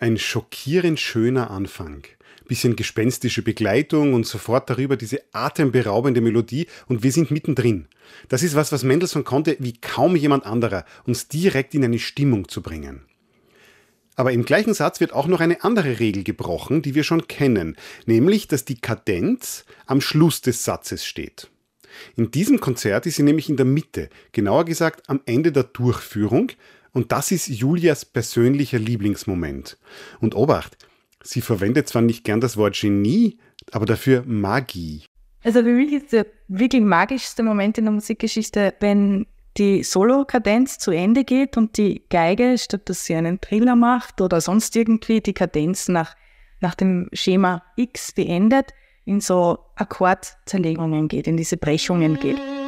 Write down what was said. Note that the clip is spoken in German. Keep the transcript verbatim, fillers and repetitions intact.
Ein schockierend schöner Anfang. Bisschen gespenstische Begleitung und sofort darüber diese atemberaubende Melodie und wir sind mittendrin. Das ist was, was Mendelssohn konnte, wie kaum jemand anderer, uns direkt in eine Stimmung zu bringen. Aber im gleichen Satz wird auch noch eine andere Regel gebrochen, die wir schon kennen, nämlich, dass die Kadenz am Schluss des Satzes steht. In diesem Konzert ist sie nämlich in der Mitte, genauer gesagt am Ende der Durchführung, und das ist Julias persönlicher Lieblingsmoment. Und Obacht, sie verwendet zwar nicht gern das Wort Genie, aber dafür Magie. Also für mich ist der wirklich magischste Moment in der Musikgeschichte, wenn die Solo-Kadenz zu Ende geht und die Geige, statt dass sie einen Triller macht oder sonst irgendwie die Kadenz nach, nach dem Schema X beendet, in so Akkordzerlegungen geht, in diese Brechungen geht.